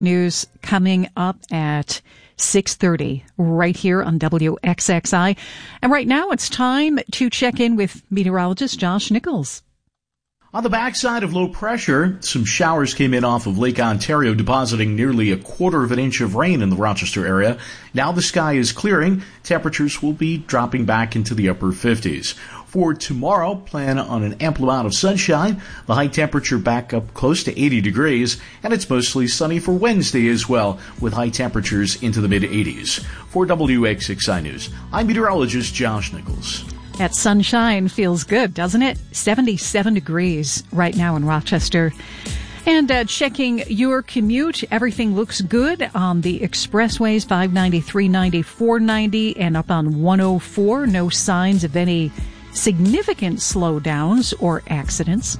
News coming up at 6:30 right here on WXXI. And right now it's time to check in with meteorologist Josh Nichols. On the backside of low pressure, some showers came in off of Lake Ontario, depositing nearly 1/4 of an inch of rain in the Rochester area. Now the sky is clearing. Temperatures will be dropping back into the upper 50s. For tomorrow, plan on an ample amount of sunshine. The high temperature back up close to 80 degrees, and it's mostly sunny for Wednesday as well, with high temperatures into the mid-80s. For WXXI News, I'm meteorologist Josh Nichols. That sunshine feels good, doesn't it? 77 degrees right now in Rochester. And checking your commute, everything looks good on the expressways, 590, 390, 490, and up on 104. No signs of any significant slowdowns or accidents.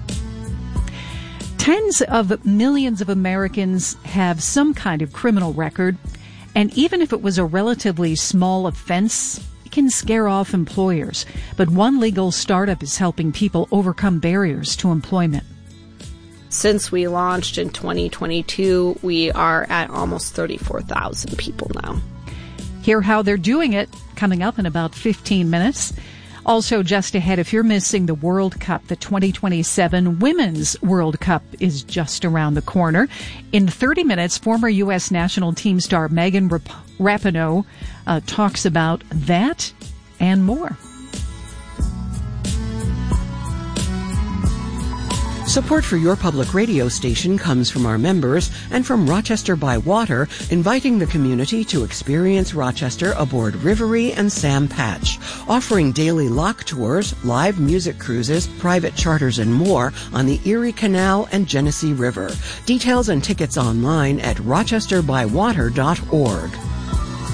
Tens of millions of Americans have some kind of criminal record, and even if it was a relatively small offense, can scare off employers, but one legal startup is helping people overcome barriers to employment. Since we launched in 2022, we are at almost 34,000 people now. Hear how they're doing it coming up in about 15 minutes. Also just ahead, if you're missing the World Cup, the 2027 Women's World Cup is just around the corner. In 30 minutes, former U.S. national team star Megan Rapinoe talks about that and more. Support for your public radio station comes from our members and from Rochester by Water, inviting the community to experience Rochester aboard Rivery and Sam Patch, offering daily lock tours, live music cruises, private charters, and more on the Erie Canal and Genesee River. Details and tickets online at rochesterbywater.org.